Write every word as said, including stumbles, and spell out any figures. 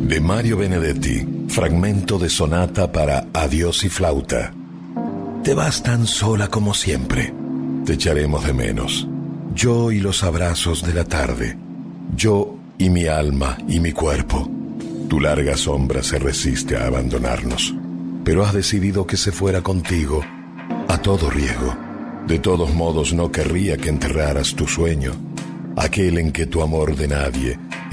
De Mario Benedetti, fragmento de sonata para Adiós y flauta. Te vas tan sola como siempre. Te echaremos de menos. Yo y los abrazos de la tarde. Yo y mi alma y mi cuerpo. Tu larga sombra se resiste a abandonarnos, pero has decidido que se fuera contigo a todo riesgo. De todos modos, no querría que enterraras tu sueño, aquel en que tu amor de nadie